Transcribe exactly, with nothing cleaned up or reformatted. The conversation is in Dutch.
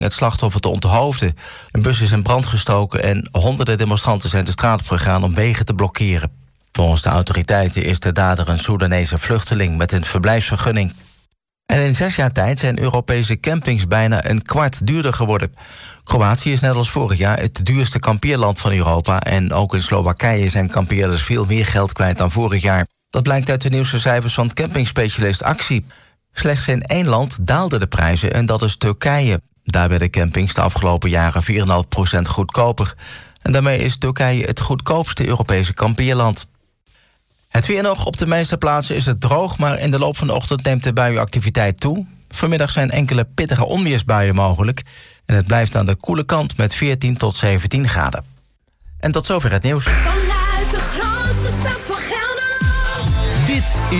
het slachtoffer te onthoofden. Een bus is in brand gestoken en honderden demonstranten zijn de straat op gegaan om wegen te blokkeren. Volgens de autoriteiten is de dader een Soedanese vluchteling met een verblijfsvergunning. En in zes jaar tijd zijn Europese campings bijna een kwart duurder geworden. Kroatië is net als vorig jaar het duurste kampeerland van Europa. En ook in Slowakije zijn kampeerders veel meer geld kwijt dan vorig jaar. Dat blijkt uit de nieuwste cijfers van campingspecialist Actie. Slechts in één land daalden de prijzen en dat is Turkije. Daar werden campings de afgelopen jaren vier komma vijf procent goedkoper. En daarmee is Turkije het goedkoopste Europese kampeerland. Het weer nog. Op de meeste plaatsen is het droog, maar in de loop van de ochtend neemt de buienactiviteit toe. Vanmiddag zijn enkele pittige onweersbuien mogelijk. En het blijft aan de koele kant met veertien tot zeventien graden. En tot zover het nieuws. Vanuit de grootste stad van Gelderland. Dit is